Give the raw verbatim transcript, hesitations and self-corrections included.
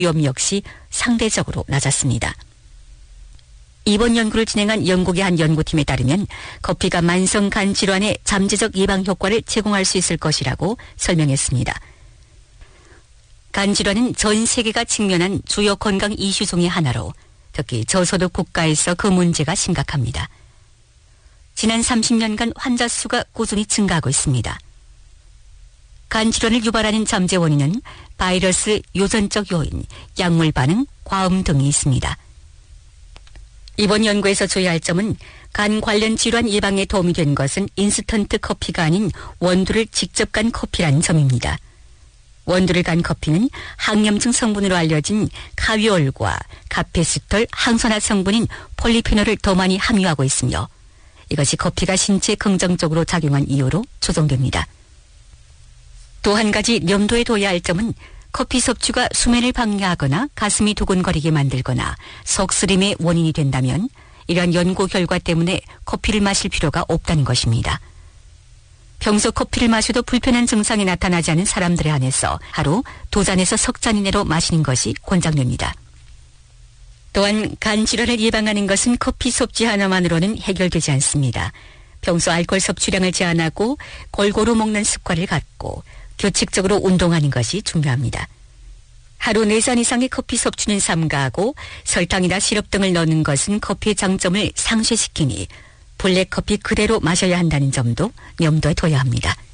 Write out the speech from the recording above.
위험 역시 상대적으로 낮았습니다. 이번 연구를 진행한 영국의 한 연구팀에 따르면 커피가 만성 간 질환의 잠재적 예방 효과를 제공할 수 있을 것이라고 설명했습니다. 간 질환은 전 세계가 직면한 주요 건강 이슈 중의 하나로 특히 저소득 국가에서 그 문제가 심각합니다. 지난 삼십 년간 환자 수가 꾸준히 증가하고 있습니다. 간 질환을 유발하는 잠재 원인은 바이러스, 유전적 요인, 약물 반응, 과음 등이 있습니다. 이번 연구에서 주의할 점은 간 관련 질환 예방에 도움이 된 것은 인스턴트 커피가 아닌 원두를 직접 간 커피라는 점입니다. 원두를 간 커피는 항염증 성분으로 알려진 카위올과 카페시톨, 항산화 성분인 폴리페놀을 더 많이 함유하고 있으며 이것이 커피가 신체에 긍정적으로 작용한 이유로 추정됩니다. 또 한 가지 염두에 둬야 할 점은 커피 섭취가 수면을 방해하거나 가슴이 두근거리게 만들거나 속쓰림의 원인이 된다면 이러한 연구 결과 때문에 커피를 마실 필요가 없다는 것입니다. 평소 커피를 마셔도 불편한 증상이 나타나지 않은 사람들에 한해서 하루 두 잔에서 석 잔 이내로 마시는 것이 권장됩니다. 또한 간 질환을 예방하는 것은 커피 섭취 하나만으로는 해결되지 않습니다. 평소 알코올 섭취량을 제한하고 골고루 먹는 습관을 갖고 규칙적으로 운동하는 것이 중요합니다. 하루 네 잔 이상의 커피 섭취는 삼가하고 설탕이나 시럽 등을 넣는 것은 커피의 장점을 상쇄시키니 블랙커피 그대로 마셔야 한다는 점도 염두에 둬야 합니다.